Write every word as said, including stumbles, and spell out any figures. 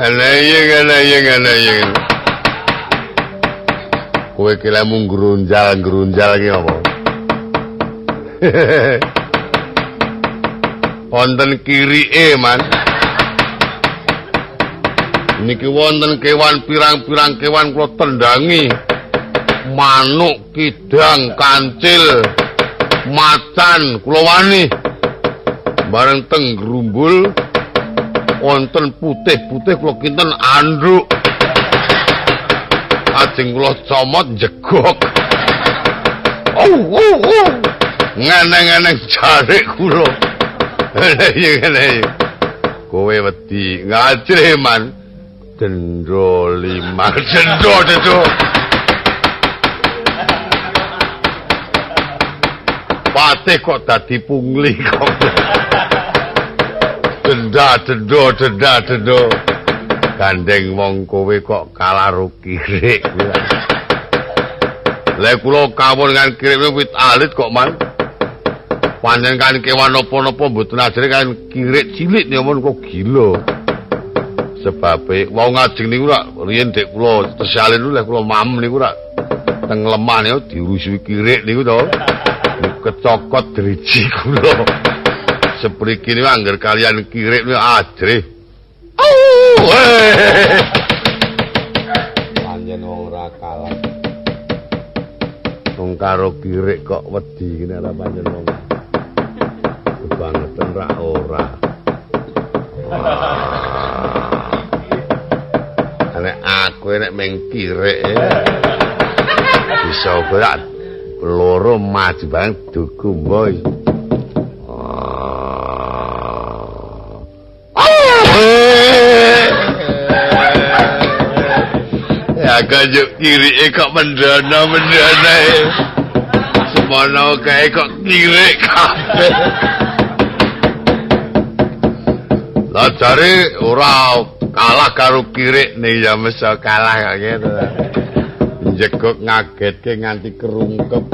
Ana iya ana iya ana iya. Kowe ki lek mung grunjal-grunjal ki apa? Wonten kirike, Man. Niki wonten kewan pirang-pirang kewan kula tendangi. Manuk, kidang, kancil, macan kula wani. Bareng teng grumbul wonten putih-putih kula kinten anduk. Ajeng kula comot jegok. Oh, oh, oh. Ngeneng-ngeneng jarik kula. Iya ngene. Kowe wedi ngajre, Man. Dendro lima dendro dendro. Patih kok dadi pungli kok. Denda dendo denda dendo. Gandeng wong kowe kok kalah ro kirik. Lah kula kawon kan kirik wit alit kok, Man. Pancen kan kewan napa-napa mboten ajre kan kirik cilik nyamon kok gila. Sebabe wong ngajeng niku rak riyen dek kula tesalin lho kula mam niku rak teng lemah niku dirusuhi kirik niku to. Kecokot driji kula. Sepriki niku angger kalian kirik niku ajre. Pancen wong ora kalah. Wong karo kirik kok wedi kene ora pancen wong. Banget ora ora. Nek aku nek meng kirik bisa berat loro maju bang duku boy. Ya kajuk kirik kok mendana mendana. Semono kae kok kirik kabeh. Lah jare ora kalah karo kirik nih ya mesa kalah kok gitu. Njegok ngagetke nganti kerungkep.